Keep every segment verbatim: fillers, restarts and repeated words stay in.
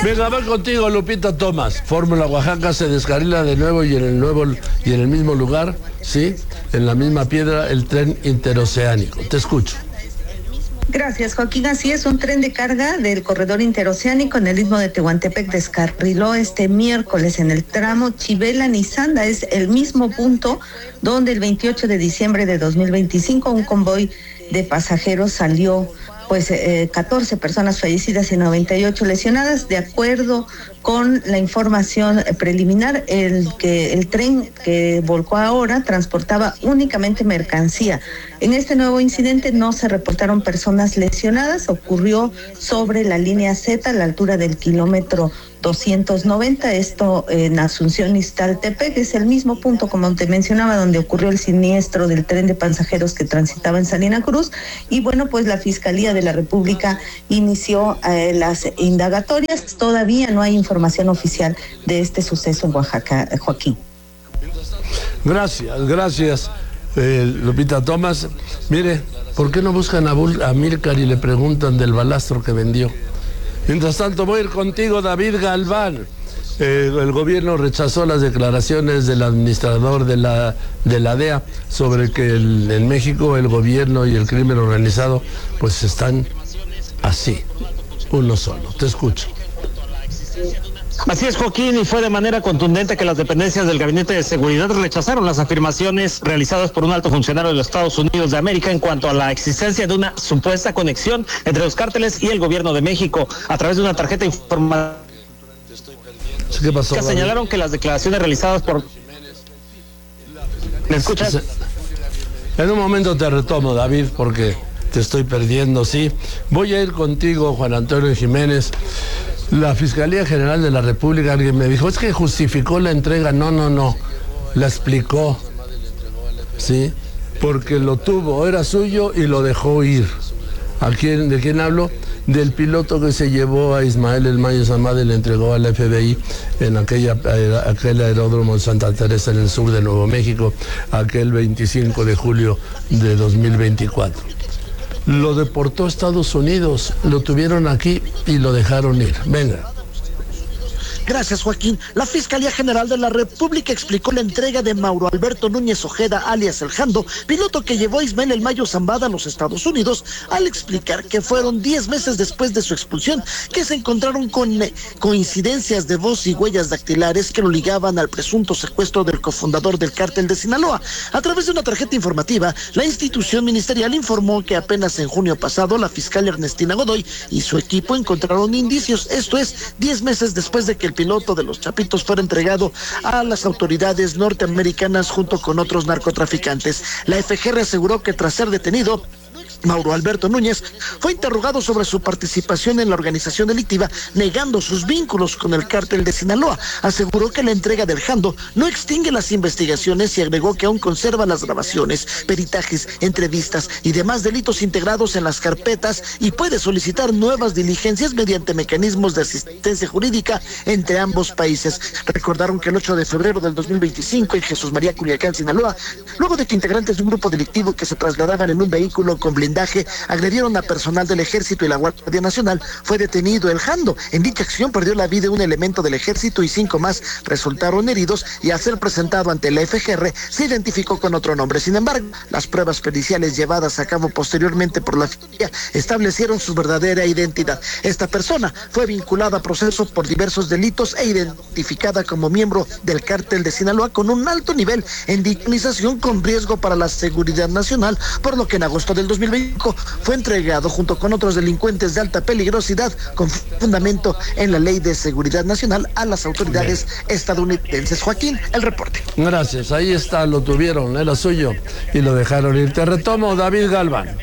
Venga, va contigo, Lupita Tomás. Fórmula Oaxaca se descarrila de nuevo y en el nuevo y en el mismo lugar, sí, en la misma piedra, el tren interoceánico. Te escucho. Gracias, Joaquín. Así es, un tren de carga del corredor interoceánico en el istmo de Tehuantepec descarriló este miércoles en el tramo Chivela-Nizanda. Es el mismo punto donde el veintiocho de diciembre de dos mil veinticinco un convoy de pasajeros salió, pues eh, catorce personas fallecidas y noventa y ocho lesionadas. De acuerdo con la información preliminar, el que el tren que volcó ahora transportaba únicamente mercancía. En este nuevo incidente no se reportaron personas lesionadas. Ocurrió sobre la línea Z a la altura del kilómetro doscientos noventa, esto en Asunción Ixtaltepec. Es el mismo punto, como te mencionaba, donde ocurrió el siniestro del tren de pasajeros que transitaba en Salina Cruz. Y bueno, pues la Fiscalía de la República inició eh, las indagatorias. Todavía no hay información oficial de este suceso en Oaxaca, Joaquín. Gracias, gracias, eh, Lupita Tomás. Mire, ¿por qué no buscan a, Bul a Milcar y le preguntan del balastro que vendió? Mientras tanto, voy a ir contigo, David Galván. Eh, el gobierno rechazó las declaraciones del administrador de la, de la D E A sobre que el, en México el gobierno y el crimen organizado pues están así, uno solo. Te escucho. Así es, Joaquín, y fue de manera contundente que las dependencias del Gabinete de Seguridad rechazaron las afirmaciones realizadas por un alto funcionario de los Estados Unidos de América en cuanto a la existencia de una supuesta conexión entre los cárteles y el gobierno de México a través de una tarjeta informativa. ¿Qué pasó, que señalaron que las declaraciones realizadas por... ¿Me escuchas? En un momento te retomo, David, porque te estoy perdiendo, sí. Voy a ir contigo, Juan Antonio Jiménez. La Fiscalía General de la República, alguien me dijo, es que justificó la entrega. No, no, no, la explicó, ¿sí? Porque lo tuvo, era suyo y lo dejó ir. ¿A quién, ¿De quién hablo? Del piloto que se llevó a Ismael El Mayo Zambada y le entregó a la F B I en aquella, aquel aeródromo de Santa Teresa en el sur de Nuevo México, aquel veinticinco de julio de dos mil veinticuatro. Lo deportó a Estados Unidos, lo tuvieron aquí y lo dejaron ir. Venga. Gracias, Joaquín. La Fiscalía General de la República explicó la entrega de Mauro Alberto Núñez Ojeda, alias El Jando, piloto que llevó a Ismael El Mayo Zambada a los Estados Unidos, al explicar que fueron diez meses después de su expulsión que se encontraron con eh, coincidencias de voz y huellas dactilares que lo ligaban al presunto secuestro del cofundador del cártel de Sinaloa. A través de una tarjeta informativa, la institución ministerial informó que apenas en junio pasado la fiscal Ernestina Godoy y su equipo encontraron indicios, esto es, diez meses después de que el piloto de los Chapitos fuera entregado a las autoridades norteamericanas junto con otros narcotraficantes. La F G R aseguró que tras ser detenido, Mauro Alberto Núñez fue interrogado sobre su participación en la organización delictiva, negando sus vínculos con el cártel de Sinaloa. Aseguró que la entrega del Jando no extingue las investigaciones y agregó que aún conserva las grabaciones, peritajes, entrevistas y demás delitos integrados en las carpetas y puede solicitar nuevas diligencias mediante mecanismos de asistencia jurídica entre ambos países. Recordaron que el ocho de febrero del dos mil veinticinco en Jesús María, Culiacán, Sinaloa, luego de que integrantes de un grupo delictivo que se trasladaban en un vehículo con blindaje agredieron a personal del Ejército y la Guardia Nacional, fue detenido El Jando. En dicha acción perdió la vida un elemento del Ejército y cinco más resultaron heridos, y al ser presentado ante la F G R se identificó con otro nombre. Sin embargo, las pruebas periciales llevadas a cabo posteriormente por la Fiscalía establecieron su verdadera identidad. Esta persona fue vinculada a proceso por diversos delitos e identificada como miembro del cártel de Sinaloa con un alto nivel en dinamización con riesgo para la seguridad nacional, por lo que en agosto del dos mil veinte fue entregado junto con otros delincuentes de alta peligrosidad con fundamento en la Ley de Seguridad Nacional a las autoridades Bien. estadounidenses. Joaquín, el reporte. Gracias, ahí está, lo tuvieron, era suyo y lo dejaron ir. Te retomo, David Galván.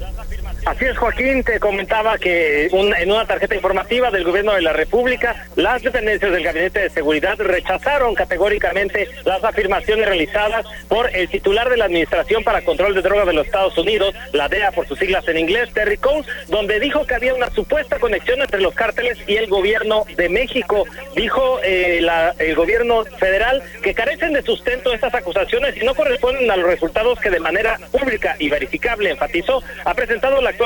Así es, Joaquín, te comentaba que un, en una tarjeta informativa del Gobierno de la República, las dependencias del Gabinete de Seguridad rechazaron categóricamente las afirmaciones realizadas por el titular de la Administración para Control de Drogas de los Estados Unidos, la D E A por sus siglas en inglés, Terry Cohn, donde dijo que había una supuesta conexión entre los cárteles y el Gobierno de México. Dijo eh, la, el Gobierno federal que carecen de sustento estas acusaciones y no corresponden a los resultados que de manera pública y verificable, enfatizó, ha presentado la actual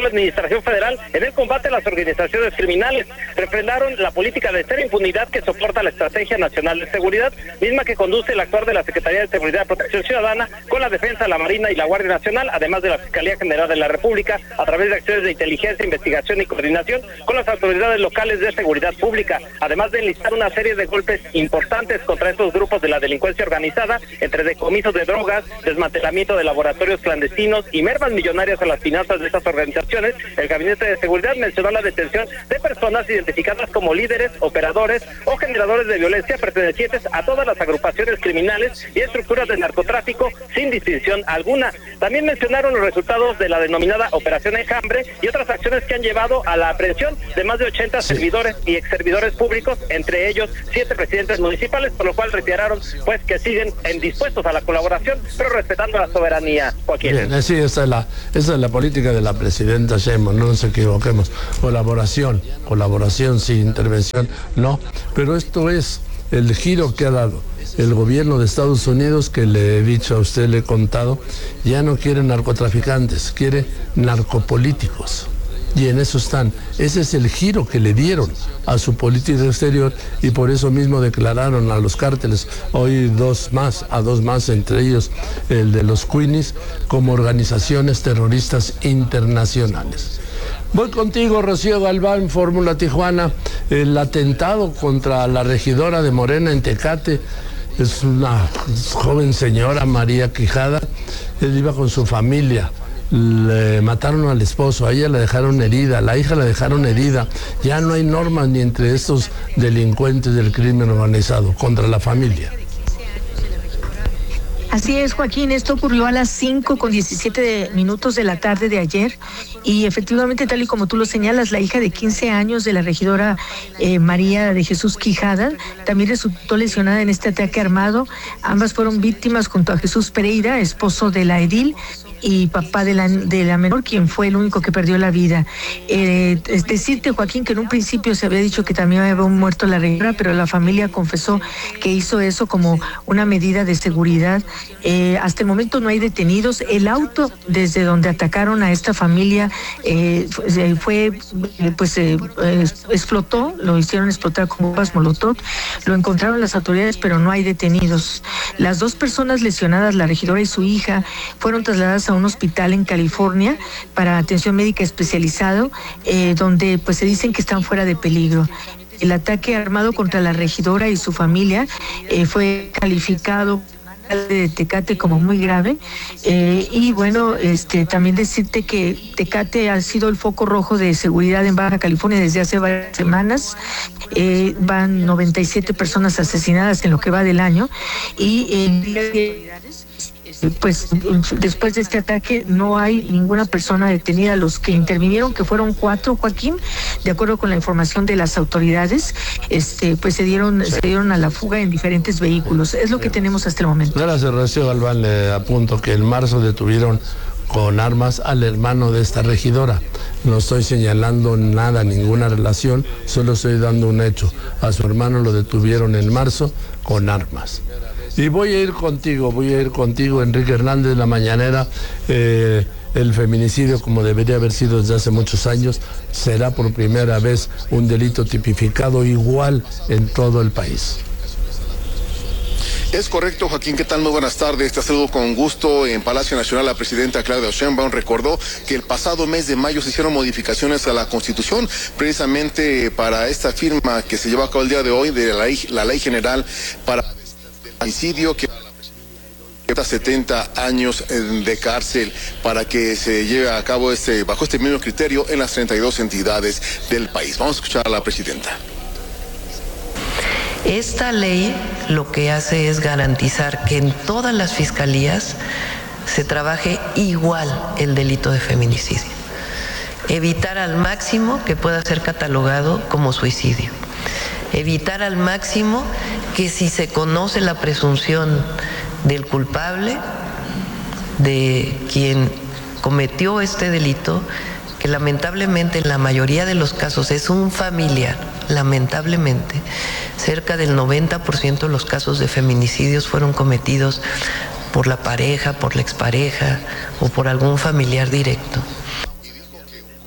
la Administración Federal en el combate a las organizaciones criminales. Refrendaron la política de cero impunidad que soporta la Estrategia Nacional de Seguridad, misma que conduce el actuar de la Secretaría de Seguridad y Protección Ciudadana con la defensa de la Marina y la Guardia Nacional, además de la Fiscalía General de la República, a través de acciones de inteligencia, investigación y coordinación con las autoridades locales de seguridad pública, además de enlistar una serie de golpes importantes contra estos grupos de la delincuencia organizada, entre decomisos de drogas, desmantelamiento de laboratorios clandestinos y mermas millonarias a las finanzas de estas organizaciones. El Gabinete de Seguridad mencionó la detención de personas identificadas como líderes, operadores o generadores de violencia pertenecientes a todas las agrupaciones criminales y estructuras de narcotráfico sin distinción alguna. También mencionaron los resultados de la denominada Operación Enjambre y otras acciones que han llevado a la aprehensión de más de ochenta sí. servidores y exservidores públicos, entre ellos siete presidentes municipales, por lo cual retiraron pues que siguen en dispuestos a la colaboración, pero respetando la soberanía. Joaquín. Bien, así esa es la, esa es la política de la presidenta Sheinbaum, no nos equivoquemos. Colaboración, colaboración, sí, intervención, no. Pero esto es el giro que ha dado el gobierno de Estados Unidos, que le he dicho a usted, le he contado, ya no quiere narcotraficantes, quiere narcopolíticos. Y en eso están. Ese es el giro que le dieron a su política exterior y por eso mismo declararon a los cárteles, hoy dos más, a dos más, entre ellos el de los Queenies, como organizaciones terroristas internacionales. Voy contigo, Rocío Galván, Fórmula Tijuana. El atentado contra la regidora de Morena en Tecate es una joven señora, María Quijada. Él iba con su familia. Le mataron al esposo, a ella la dejaron herida, a la hija la dejaron herida. Ya no hay normas ni entre estos delincuentes del crimen organizado contra la familia. Así es, Joaquín, esto ocurrió a las cinco con diecisiete minutos de la tarde de ayer y efectivamente, tal y como tú lo señalas, la hija de quince años de la regidora eh, María de Jesús Quijada también resultó lesionada en este ataque armado. Ambas fueron víctimas junto a Jesús Pereira, esposo de la edil y papá de la, de la menor, quien fue el único que perdió la vida. Eh, es decirte, Joaquín, que en un principio se había dicho que también había muerto la regidora, pero la familia confesó que hizo eso como una medida de seguridad. Eh, hasta el momento no hay detenidos. El auto desde donde atacaron a esta familia eh, fue, pues, eh, explotó, lo hicieron explotar con bombas Molotov. Lo encontraron las autoridades, pero no hay detenidos. Las dos personas lesionadas, la regidora y su hija, fueron trasladadas a un hospital en California para atención médica especializado, eh, donde pues se dicen que están fuera de peligro. El ataque armado contra la regidora y su familia eh, fue calificado de Tecate como muy grave, eh, y bueno, este también decirte que Tecate ha sido el foco rojo de seguridad en Baja California desde hace varias semanas. Eh, van noventa y siete personas asesinadas en lo que va del año y en eh, pues después de este ataque no hay ninguna persona detenida. Los que intervinieron, que fueron cuatro, Joaquín, de acuerdo con la información de las autoridades, este pues se dieron sí. se dieron a la fuga en diferentes vehículos. Es lo que tenemos hasta el momento. Gracias, Rocío Galván. Le apunto que en marzo detuvieron con armas al hermano de esta regidora. No estoy señalando nada, ninguna relación, solo estoy dando un hecho. A su hermano lo detuvieron en marzo con armas. Y voy a ir contigo, voy a ir contigo, Enrique Hernández, la mañanera. Eh, el feminicidio, como debería haber sido desde hace muchos años, será por primera vez un delito tipificado igual en todo el país. Es correcto, Joaquín. ¿Qué tal? Muy buenas tardes. Te saludo con gusto. En Palacio Nacional, la presidenta Claudia Sheinbaum recordó que el pasado mes de mayo se hicieron modificaciones a la Constitución, precisamente para esta firma que se lleva a cabo el día de hoy de la ley, la ley general para homicidio, que setenta años de cárcel para que se lleve a cabo este bajo este mismo criterio en las treinta y dos entidades del país. Vamos a escuchar a la presidenta. Esta ley lo que hace es garantizar que en todas las fiscalías se trabaje igual el delito de feminicidio. Evitar al máximo que pueda ser catalogado como suicidio. Evitar al máximo que si se conoce la presunción del culpable, de quien cometió este delito, que lamentablemente en la mayoría de los casos es un familiar, lamentablemente, cerca del noventa por ciento de los casos de feminicidios fueron cometidos por la pareja, por la expareja o por algún familiar directo.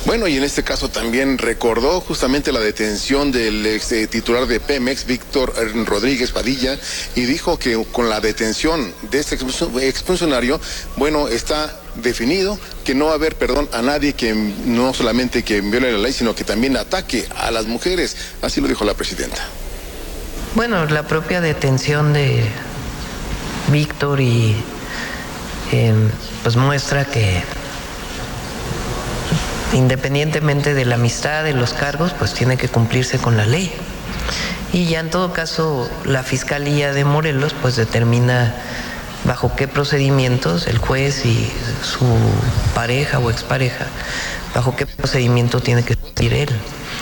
Bueno, y en este caso también recordó justamente la detención del ex eh, titular de Pemex, Víctor Rodríguez Padilla, y dijo que con la detención de este exfuncionario, bueno, está definido que no va a haber perdón a nadie que no solamente que viole la ley, sino que también ataque a las mujeres. Así lo dijo la presidenta. Bueno, la propia detención de Víctor y eh, pues muestra que independientemente de la amistad, de los cargos, pues tiene que cumplirse con la ley. Y ya en todo caso la Fiscalía de Morelos pues determina bajo qué procedimientos el juez y su pareja o expareja, bajo qué procedimiento tiene que seguir él.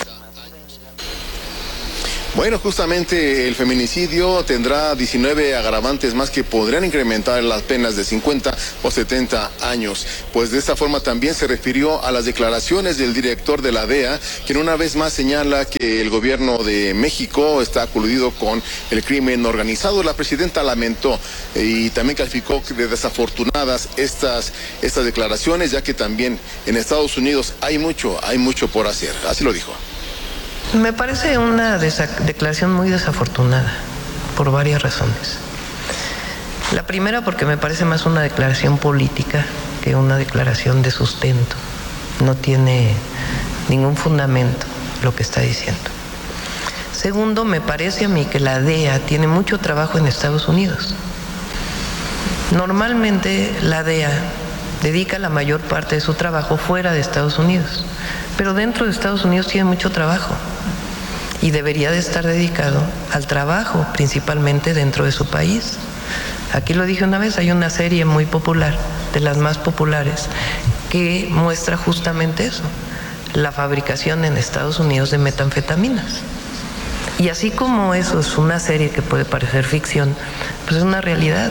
Bueno, justamente el feminicidio tendrá diecinueve agravantes más que podrían incrementar las penas de cincuenta o setenta años. Pues de esta forma también se refirió a las declaraciones del director de la D E A, quien una vez más señala que el gobierno de México está coludido con el crimen organizado. La presidenta lamentó y también calificó de desafortunadas estas, estas declaraciones, ya que también en Estados Unidos hay mucho, hay mucho por hacer. Así lo dijo. Me parece una declaración muy desafortunada por varias razones. La primera porque me parece más una declaración política que una declaración de sustento. No tiene ningún fundamento lo que está diciendo. Segundo, me parece a mí que la D E A tiene mucho trabajo en Estados Unidos. Normalmente la D E A dedica la mayor parte de su trabajo fuera de Estados Unidos, pero dentro de Estados Unidos tiene mucho trabajo y debería de estar dedicado al trabajo principalmente dentro de su país. Aquí lo dije una vez, hay una serie muy popular, de las más populares, que muestra justamente eso, la fabricación en Estados Unidos de metanfetaminas. Y así como eso es una serie que puede parecer ficción, pues es una realidad.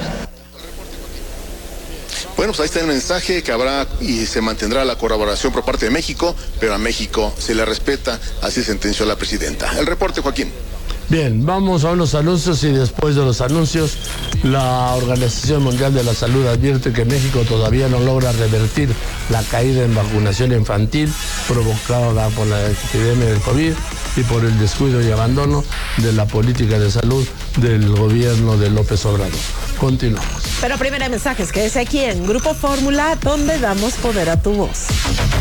Bueno, pues ahí está el mensaje, que habrá y se mantendrá la colaboración por parte de México, pero a México se le respeta, así sentenció la presidenta. El reporte, Joaquín. Bien, vamos a unos anuncios y después de los anuncios, la Organización Mundial de la Salud advierte que México todavía no logra revertir la caída en vacunación infantil provocada por la epidemia del COVID y por el descuido y abandono de la política de salud del gobierno de López Obrador. Continuamos. Pero primero mensajes, quédese aquí en Grupo Fórmula, donde damos poder a tu voz.